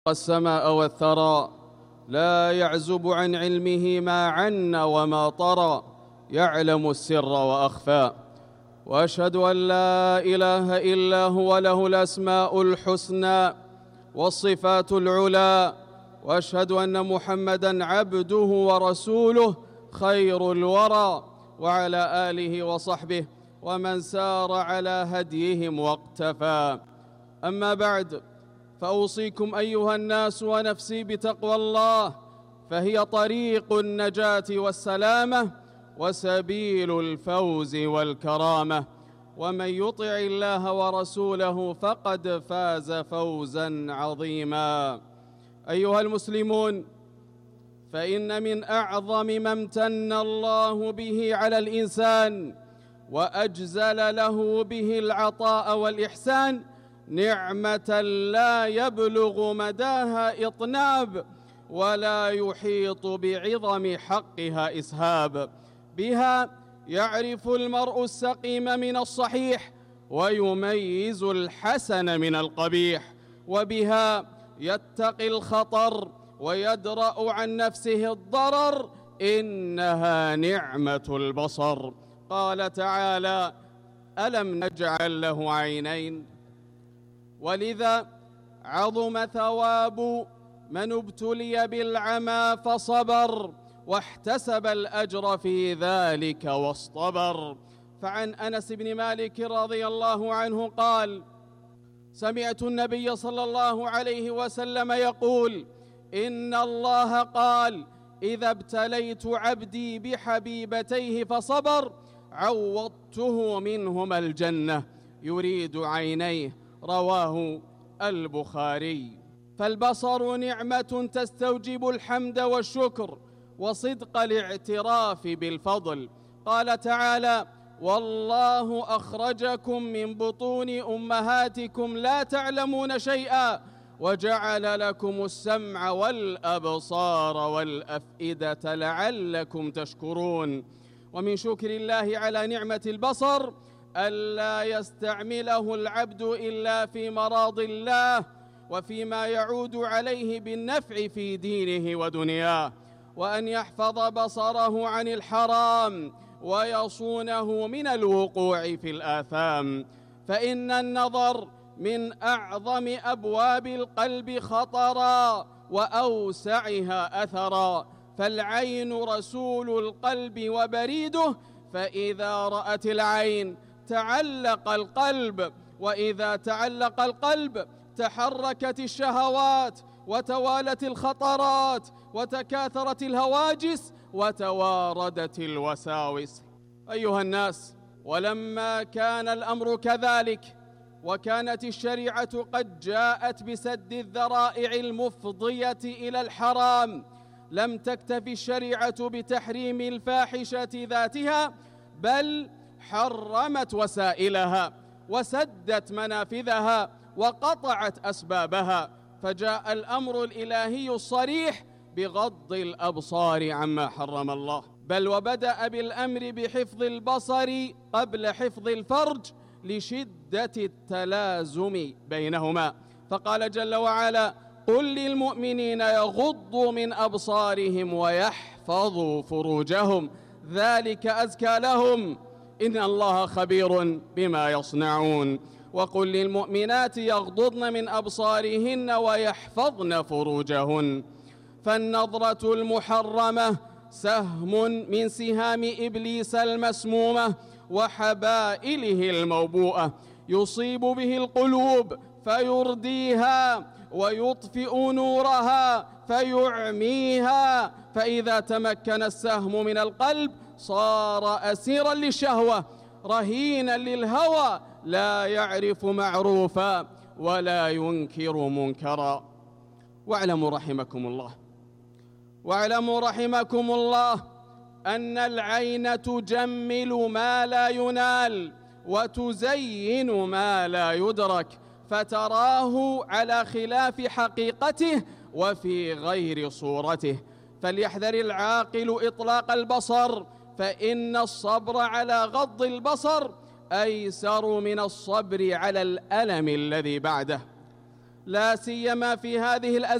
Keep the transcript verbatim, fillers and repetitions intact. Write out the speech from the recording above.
السماء والثرى لا يعزب عن علمه ما عن وما طرى يعلم السر وأخفى. وأشهد أن لا إله إلا هو له الأسماء الحسنى والصفات العلى، وأشهد أن محمدًا عبده ورسوله خير الورى، وعلى آله وصحبه ومن سار على هديهم واقتفى. أما بعد، فأوصيكم أيها الناس ونفسي بتقوى الله، فهي طريق النجاة والسلامة وسبيل الفوز والكرامة، ومن يطع الله ورسوله فقد فاز فوزا عظيما. أيها المسلمون، فإن من أعظم ما امتن الله به على الإنسان وأجزل له به العطاء والإحسان نعمة لا يبلغ مداها إطناب ولا يحيط بعظم حقها إسهاب. بها يعرف المرء السقيم من الصحيح ويميز الحسن من القبيح، وبها يتقي الخطر ويدرأ عن نفسه الضرر. إنها نعمة البصر. قال تعالى: ألم نجعل له عينين؟ ولذا عظم ثواب من ابتلي بالعمى فصبر واحتسب الأجر في ذلك واصطبر. فعن أنس بن مالك رضي الله عنه قال: سمعت النبي صلى الله عليه وسلم يقول: إن الله قال: إذا ابتليت عبدي بحبيبتيه فصبر عوضته منهما الجنة، يريد عينيه. رواه البخاري. فالبصر نعمة تستوجب الحمد والشكر وصدق الاعتراف بالفضل. قال تعالى: والله أخرجكم من بطون أمهاتكم لا تعلمون شيئا وجعل لكم السمع والأبصار والأفئدة لعلكم تشكرون. ومن شكر الله على نعمة البصر ألا يستعمله العبد إلا في مراض الله وفيما يعود عليه بالنفع في دينه ودنياه، وأن يحفظ بصره عن الحرام ويصونه من الوقوع في الآثام، فإن النظر من أعظم أبواب القلب خطرا وأوسعها أثرا، فالعين رسول القلب وبريده، فإذا رأت العين تعلق القلب، وإذا تعلق القلب تحركت الشهوات وتوالت الخطرات وتكاثرت الهواجس وتواردت الوساوس. أيها الناس، ولما كان الأمر كذلك وكانت الشريعة قد جاءت بسد الذرائع المفضية إلى الحرام، لم تكتفي الشريعة بتحريم الفاحشة ذاتها، بل حرمت وسائلها وسدت منافذها وقطعت أسبابها، فجاء الأمر الإلهي الصريح بغض الأبصار عما حرم الله، بل وبدأ بالأمر بحفظ البصر قبل حفظ الفرج لشدة التلازم بينهما. فقال جل وعلا: قل للمؤمنين يغضوا من أبصارهم ويحفظوا فروجهم ذلك أزكى لهم إن الله خبير بما يصنعون. وقل للمؤمنات يغضضن من أبصارهن ويحفظن فروجهن. فالنظرة المحرمة سهم من سهام إبليس المسمومة وحبائله الموبوءة، يصيب به القلوب فيرديها ويطفئ نورها فيعميها، فإذا تمكن السهم من القلب صار أسيرا للشهوة رهينا للهوى، لا يعرف معروفا ولا ينكر منكرا. واعلموا رحمكم الله واعلموا رحمكم الله أن العين تجمل ما لا ينال وتزين ما لا يدرك، فتراه على خلاف حقيقته وفي غير صورته. فليحذر العاقل إطلاق البصر، فإن الصبر على غض البصر أيسر من الصبر على الألم الذي بعده. لا سيما في هذه الأزمة